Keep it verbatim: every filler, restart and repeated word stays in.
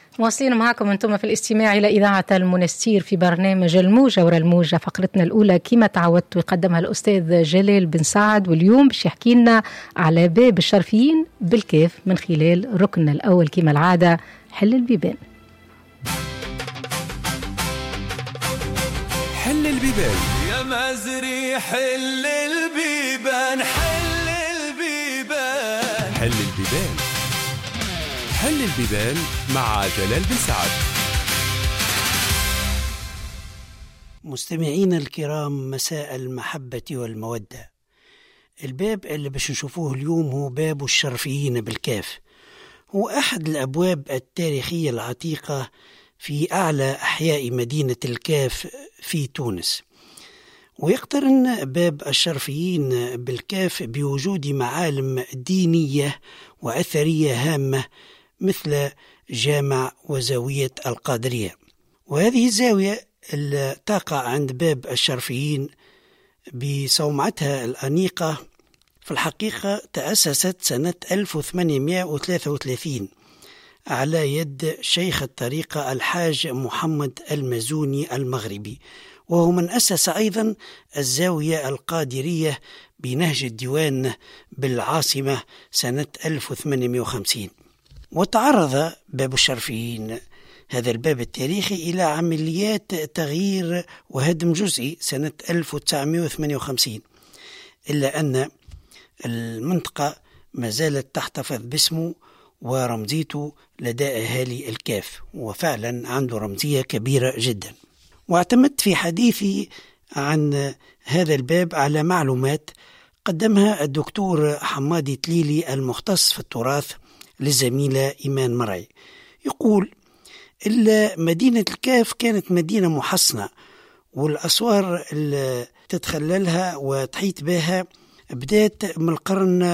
مواصلين معكم أنتم في الاستماع إلى إذاعة المنستير في برنامج الموجة ورا الموجة. فقرتنا الأولى كما تعودت يقدمها الأستاذ جلال بن سعد، واليوم باش يحكي لنا على باب الشرفيين بالكاف من خلال ركننا الأول كما العادة، حل البيبان. حل البيبان يا مازري، حل البيبان حل البيبان حل البيبان حل البيبان مع جلال بن سعد. مستمعين الكرام، مساء المحبة والمودة. الباب اللي باش نشوفوه اليوم هو باب الشرفيين بالكاف. هو أحد الأبواب التاريخية العتيقة في أعلى أحياء مدينة الكاف في تونس، ويقترن باب الشرفيين بالكاف بوجود معالم دينية وأثرية هامة مثل جامع وزاوية القادرية. وهذه الزاوية اللي تقع عند باب الشرفيين بصومعتها الأنيقة في الحقيقة تأسست سنة ألف وثمانمائة وثلاثة وثلاثين على يد شيخ الطريقة الحاج محمد المزوني المغربي، وهو من أسس أيضا الزاوية القادرية بنهج الديوان بالعاصمة سنة ألف وثمانمائة وخمسين. وتعرض باب الشرفيين هذا الباب التاريخي إلى عمليات تغيير وهدم جزئي سنة ألف وتسعمائة وثمانية وخمسين، إلا أن المنطقة ما زالت تحتفظ باسمه ورمزيته لدى أهالي الكاف، وفعلا عنده رمزية كبيرة جدا. واعتمدت في حديثي عن هذا الباب على معلومات قدمها الدكتور حمادي تليلي المختص في التراث للزميلة إيمان مرعي. يقول إلا مدينة الكاف كانت مدينة محصنة، والأسوار اللي تتخللها وتحيط بها بدأت من القرن